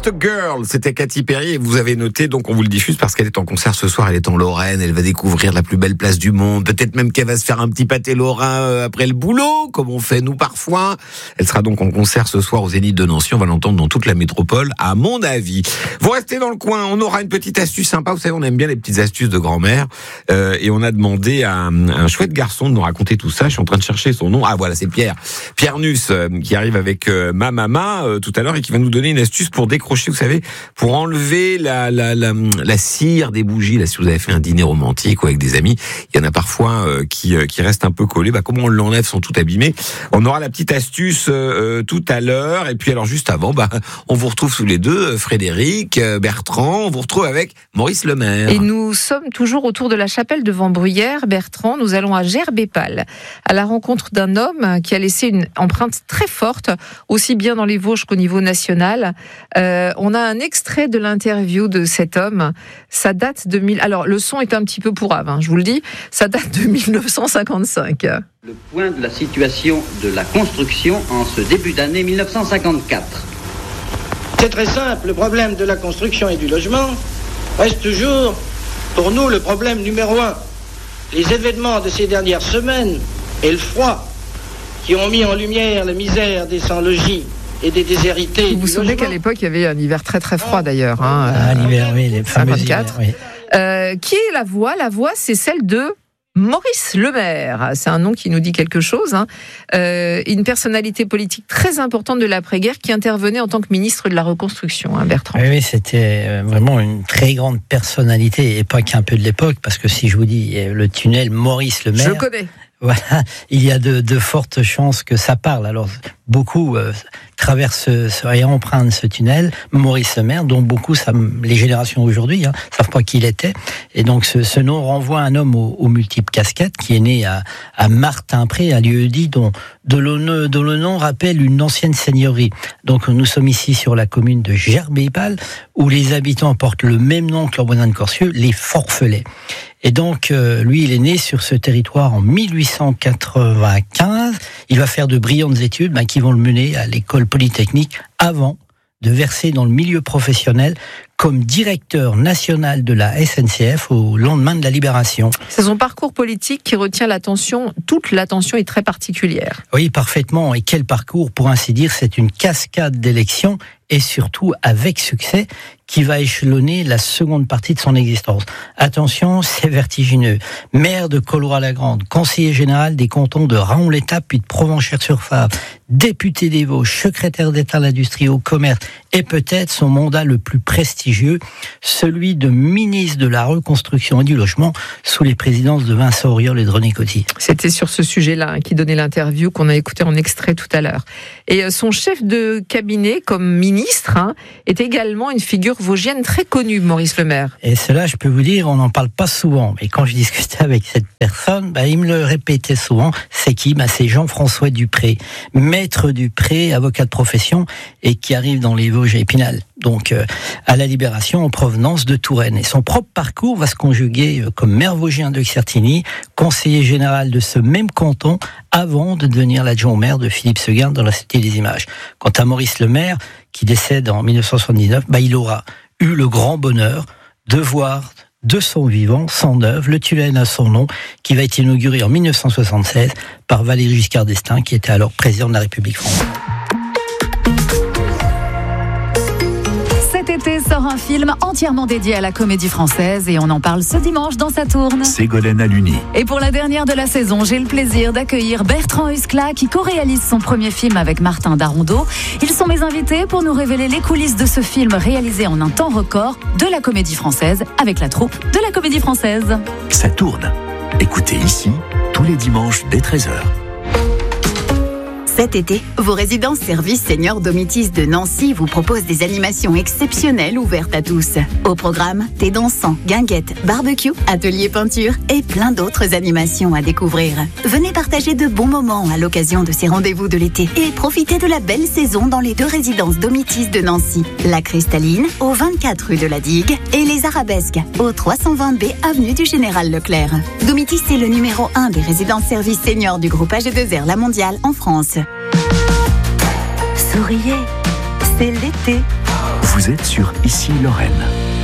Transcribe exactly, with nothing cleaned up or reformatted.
a Girl, c'était Katy Perry et vous avez noté, donc on vous le diffuse parce qu'elle est en concert ce soir, elle est en Lorraine, elle va découvrir la plus belle place du monde, peut-être même qu'elle va se faire un petit pâté lorrain après le boulot, comme on fait nous parfois. Elle sera donc en concert ce soir au Zénith de Nancy, on va l'entendre dans toute la métropole, à mon avis. Vous restez dans le coin, on aura une petite astuce sympa, vous savez, on aime bien les petites astuces de grand-mère, euh, et on a demandé à un, un chouette garçon de nous raconter tout ça, je suis en train de chercher son nom, ah voilà, c'est Pierre, Pierre Nuss, euh, qui arrive avec euh, ma maman euh, tout à l'heure et qui va nous donner une astuce pour décrocher, vous savez, pour enlever la, la, la, la cire des bougies. Là, si vous avez fait un dîner romantique ou avec des amis, il y en a parfois euh, qui, euh, qui restent un peu collés. Bah, comment on l'enlève sans tout abîmer? On aura la petite astuce euh, tout à l'heure. Et puis alors juste avant, bah, on vous retrouve tous les deux, Frédéric, euh, Bertrand, on vous retrouve avec Maurice Lemaire. Et nous sommes toujours autour de la chapelle de Vambruyères. Bertrand, nous allons à Gerbépal, à la rencontre d'un homme qui a laissé une empreinte très forte, aussi bien dans les Vosges qu'au niveau national. Euh, on a un extrait de l'interview de cet homme. Ça date de mille. Alors le son est un petit peu pourrave, hein, je vous le dis. Ça date de dix-neuf cent cinquante-cinq. Le point de la situation de la construction en ce début d'année dix-neuf cent cinquante-quatre. C'est très simple. Le problème de la construction et du logement reste toujours, pour nous, le problème numéro un. Les événements de ces dernières semaines et le froid qui ont mis en lumière la misère des sans-logis et des déshérités. Vous vous souvenez qu'à l'époque, il y avait un hiver très très froid d'ailleurs. Hein, ah, l'hiver, oui, les fameux hivers, oui. Euh, qui est la voix? La voix, c'est celle de Maurice Lemaire. C'est un nom qui nous dit quelque chose. Hein. Euh, une personnalité politique très importante de l'après-guerre qui intervenait en tant que ministre de la Reconstruction, hein, Bertrand. Oui, oui, c'était vraiment une très grande personnalité, et pas qu'un peu de l'époque, parce que si je vous dis le tunnel Maurice Lemaire... Je le connais. Voilà, il y a de, de fortes chances que ça parle. Alors, beaucoup euh, traversent ce, et empruntent ce tunnel, Maurice Lemaire, dont beaucoup, ça, les générations d'aujourd'hui, hein, savent pas qui il était. Et donc, ce, ce nom renvoie à un homme aux, aux multiples casquettes, qui est né à, à Martin-Pré, à lieu-dit, dont, dont, le, dont le nom rappelle une ancienne seigneurie. Donc, nous sommes ici sur la commune de Gerbépal, où les habitants portent le même nom que leur voisin de Corcieux, les Forfelets. Et donc, euh, lui, il est né sur ce territoire en mille huit cent quatre-vingt-quinze. Il va faire de brillantes études bah, qui vont le mener à l'école polytechnique avant de verser dans le milieu professionnel comme directeur national de la S N C F au lendemain de la Libération. C'est son parcours politique qui retient l'attention, toute l'attention est très particulière. Oui, parfaitement. Et quel parcours, pour ainsi dire, c'est une cascade d'élections et surtout avec succès qui va échelonner la seconde partie de son existence. Attention, c'est vertigineux. Maire de Colloy-la-Grande, conseiller général des cantons de Raon-l'Étape puis de Provenchères-sur-Fave, député des Vosges, secrétaire d'État à l'industrie et au commerce, et peut-être son mandat le plus prestigieux, celui de ministre de la Reconstruction et du Logement sous les présidences de Vincent Auriol et de René Coty. C'était sur ce sujet-là hein, qui donnait l'interview qu'on a écouté en extrait tout à l'heure. Et euh, son chef de cabinet comme ministre hein, est également une figure vosgienne très connue, Maurice Lemaire. Et cela, je peux vous dire, on n'en parle pas souvent. Mais quand je discutais avec cette personne, bah, il me le répétait souvent. C'est qui bah, c'est Jean-François Dupré, maître Dupré, avocat de profession, et qui arrive dans les Vosges à Épinal. Donc, euh, à la Libération, en provenance de Touraine. Et son propre parcours va se conjuguer euh, comme maire vosgien de Certigny, conseiller général de ce même canton, avant de devenir l'adjoint au maire de Philippe Seguin dans la Cité des Images. Quant à Maurice Lemaire, qui décède en dix-neuf cent soixante-dix-neuf, bah, il aura eu le grand bonheur de voir de son vivant, son œuvre, le tunnel à son nom, qui va être inauguré en dix-neuf cent soixante-seize par Valéry Giscard d'Estaing, qui était alors président de la République française. Cet été sort un film entièrement dédié à la comédie française et on en parle ce dimanche dans Saturne. Ségolène Aluni. Et pour la dernière de la saison, j'ai le plaisir d'accueillir Bertrand Huskla qui co-réalise son premier film avec Martin Darondeau. Ils sont mes invités pour nous révéler les coulisses de ce film réalisé en un temps record de la comédie française avec la troupe de la comédie française. Saturne. Écoutez ici tous les dimanches dès treize heures. Cet été, vos résidences services Senior Domitis de Nancy vous proposent des animations exceptionnelles ouvertes à tous. Au programme, thé dansant, guinguettes, barbecue, atelier peinture et plein d'autres animations à découvrir. Venez partager de bons moments à l'occasion de ces rendez-vous de l'été et profitez de la belle saison dans les deux résidences Domitis de Nancy. La Cristalline, au vingt-quatre rue de la Digue, et les Arabesques, au trois cent vingt B avenue du Général Leclerc. Domitis est le numéro un des résidences services seniors du groupe A G deux R La Mondiale en France. Souriez, c'est l'été. Vous Vous êtes sur Ici Lorraine.